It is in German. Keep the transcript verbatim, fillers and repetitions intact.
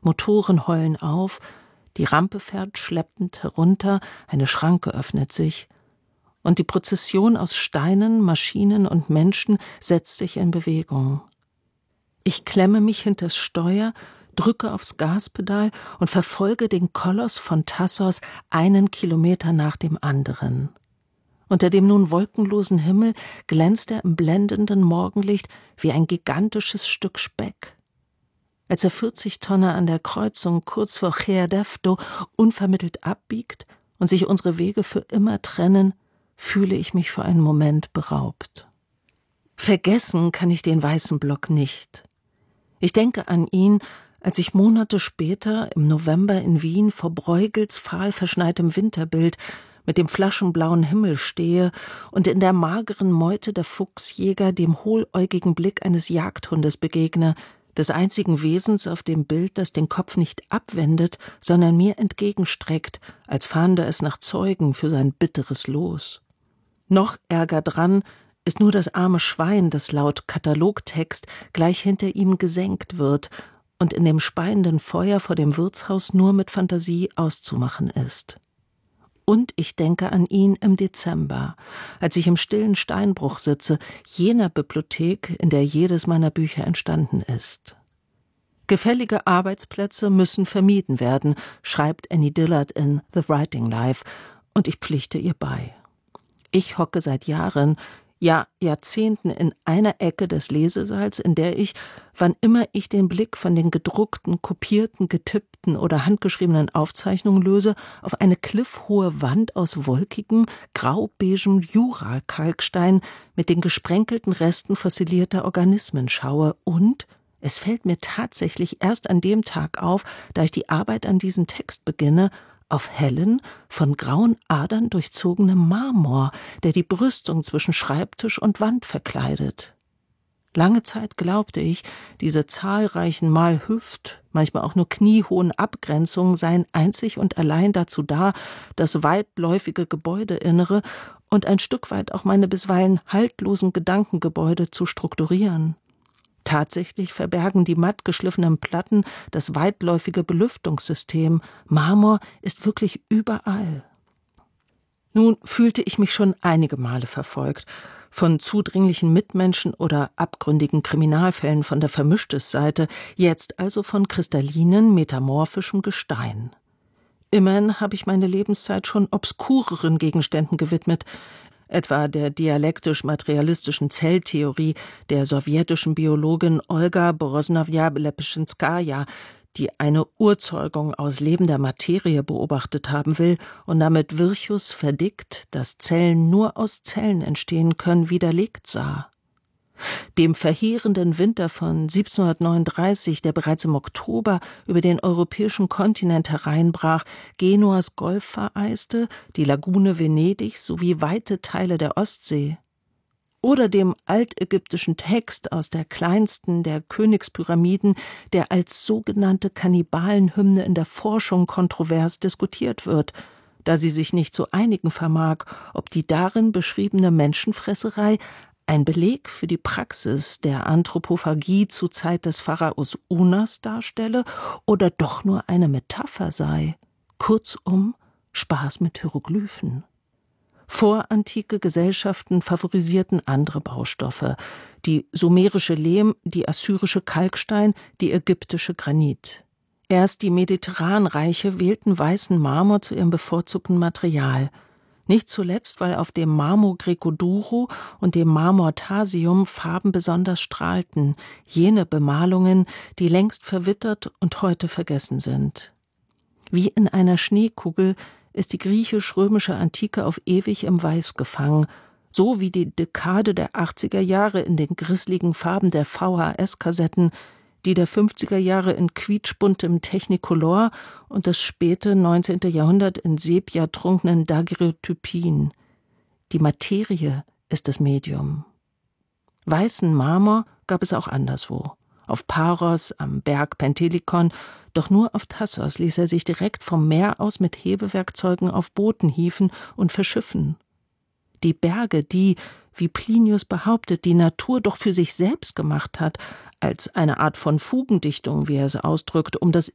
Motoren heulen auf, die Rampe fährt schleppend herunter, eine Schranke öffnet sich. Und die Prozession aus Steinen, Maschinen und Menschen setzt sich in Bewegung. Ich klemme mich hinters Steuer, drücke aufs Gaspedal und verfolge den Koloss von Thasos einen Kilometer nach dem anderen. Unter dem nun wolkenlosen Himmel glänzt er im blendenden Morgenlicht wie ein gigantisches Stück Speck. Als der vierzig-Tonner an der Kreuzung kurz vor Cheredefto unvermittelt abbiegt und sich unsere Wege für immer trennen, fühle ich mich für einen Moment beraubt. Vergessen kann ich den weißen Block nicht. Ich denke an ihn, als ich Monate später im November in Wien vor Bruegels fahl verschneitem Winterbild mit dem flaschenblauen Himmel stehe und in der mageren Meute der Fuchsjäger dem hohläugigen Blick eines Jagdhundes begegne, des einzigen Wesens auf dem Bild, das den Kopf nicht abwendet, sondern mir entgegenstreckt, als fahnde es nach Zeugen für sein bitteres Los. Noch ärger dran ist nur das arme Schwein, das laut Katalogtext gleich hinter ihm gesenkt wird und in dem speienden Feuer vor dem Wirtshaus nur mit Fantasie auszumachen ist. Und ich denke an ihn im Dezember, als ich im stillen Steinbruch sitze, jener Bibliothek, in der jedes meiner Bücher entstanden ist. Gefällige Arbeitsplätze müssen vermieden werden, schreibt Annie Dillard in The Writing Life, und ich pflichte ihr bei. Ich hocke seit Jahren, ja Jahrzehnten in einer Ecke des Lesesaals, in der ich, wann immer ich den Blick von den gedruckten, kopierten, getippten oder handgeschriebenen Aufzeichnungen löse, auf eine kliffhohe Wand aus wolkigem, grau-beigem Jura-Kalkstein mit den gesprenkelten Resten fossilierter Organismen schaue und es fällt mir tatsächlich erst an dem Tag auf, da ich die Arbeit an diesem Text beginne, auf hellen, von grauen Adern durchzogenem Marmor, der die Brüstung zwischen Schreibtisch und Wand verkleidet. Lange Zeit glaubte ich, diese zahlreichen, mal hüft-, manchmal auch nur kniehohen Abgrenzungen seien einzig und allein dazu da, das weitläufige Gebäudeinnere und ein Stück weit auch meine bisweilen haltlosen Gedankengebäude zu strukturieren. Tatsächlich verbergen die matt geschliffenen Platten das weitläufige Belüftungssystem. Marmor ist wirklich überall. Nun fühlte ich mich schon einige Male verfolgt, von zudringlichen Mitmenschen oder abgründigen Kriminalfällen von der Vermischtes-Seite, jetzt also von kristallinen, metamorphischem Gestein. Immerhin habe ich meine Lebenszeit schon obskureren Gegenständen gewidmet, etwa der dialektisch-materialistischen Zelltheorie der sowjetischen Biologin Olga Borosnowja-Lepschinskaja, die eine Urzeugung aus lebender Materie beobachtet haben will und damit Virchus verdickt, dass Zellen nur aus Zellen entstehen können, widerlegt sah. Dem verheerenden Winter von siebzehnhundertneununddreißig, der bereits im Oktober über den europäischen Kontinent hereinbrach, Genuas Golf vereiste, die Lagune Venedigs sowie weite Teile der Ostsee. Oder dem altägyptischen Text aus der kleinsten der Königspyramiden, der als sogenannte Kannibalenhymne in der Forschung kontrovers diskutiert wird, da sie sich nicht zu einigen vermag, ob die darin beschriebene Menschenfresserei ein Beleg für die Praxis der Anthropophagie zur Zeit des Pharaos Unas darstelle oder doch nur eine Metapher sei. Kurzum, Spaß mit Hieroglyphen. Vorantike Gesellschaften favorisierten andere Baustoffe, die sumerische Lehm, die assyrische Kalkstein, die ägyptische Granit. Erst die Mediterranreiche wählten weißen Marmor zu ihrem bevorzugten Material. Nicht zuletzt, weil auf dem Marmor Greco-Duro und dem Marmor Thasium Farben besonders strahlten, jene Bemalungen, die längst verwittert und heute vergessen sind. Wie in einer Schneekugel ist die griechisch-römische Antike auf ewig im Weiß gefangen, so wie die Dekade der achtziger Jahre in den grisseligen Farben der V H S-Kassetten, die der fünfziger Jahre in quietschbuntem Technicolor und das späte neunzehnte Jahrhundert in sepiatrunkenen Daguerreotypien. Die Materie ist das Medium. Weißen Marmor gab es auch anderswo. Auf Paros, am Berg Pentelikon, doch nur auf Thasos ließ er sich direkt vom Meer aus mit Hebewerkzeugen auf Booten hieven und verschiffen. Die Berge, die, wie Plinius behauptet, die Natur doch für sich selbst gemacht hat, als eine Art von Fugendichtung, wie er es ausdrückt, um das